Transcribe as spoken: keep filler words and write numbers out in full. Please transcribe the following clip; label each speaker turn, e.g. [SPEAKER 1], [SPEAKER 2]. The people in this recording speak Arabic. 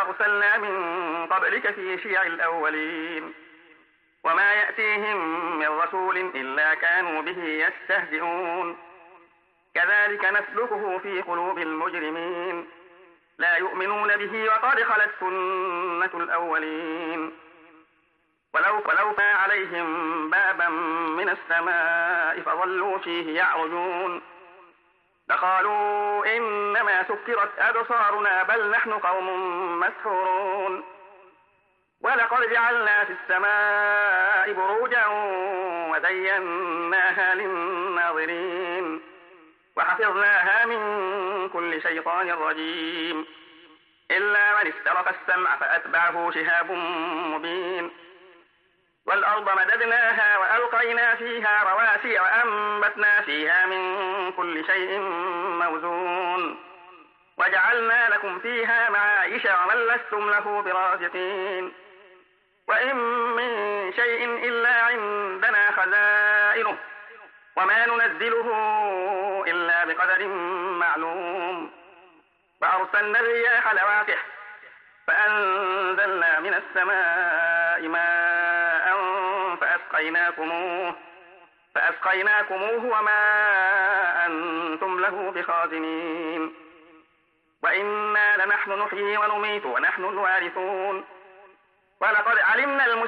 [SPEAKER 1] أرسلنا من قبلك في شيع الأولين وما يأتيهم من رسول إلا كانوا به يستهزئون كذلك نسلكه في قلوب المجرمين لا يؤمنون به وقد خلت سنة الأولين ولو فلونا عليهم بابا من السماء فظلوا فيه يعرجون لقالوا إنما سكرت أبصارنا بل نحن قوم مسحورون ولقد جعلنا في السماء بروجا وزيناها للناظرين وحفظناها من كل شيطان رجيم إلا من استرق السمع فأتبعه شهاب مبين والأرض مددناها وألقينا فيها رواسي وأنبتنا فيها من كل شيء موزون وجعلنا لكم فيها معايش ومن لستم له برازقين وإن من شيء إلا عندنا خزائنه وما ننزله إلا بقدر معلوم وأرسلنا الرياح لواقح فأنزلنا من السماء ماء فأسقيناكموه فأسقيناكموه وما أنتم له بخازنين وإنا لنحن نحيي ونميت ونحن الوارثون ولقد علمنا المسلمين